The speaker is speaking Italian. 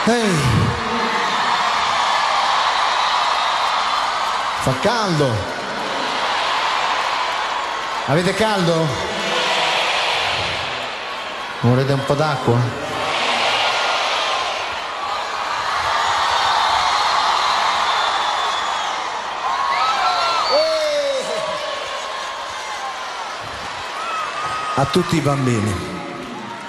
Ehi. Fa caldo. Avete caldo? Volete un po' d'acqua? A tutti i bambini.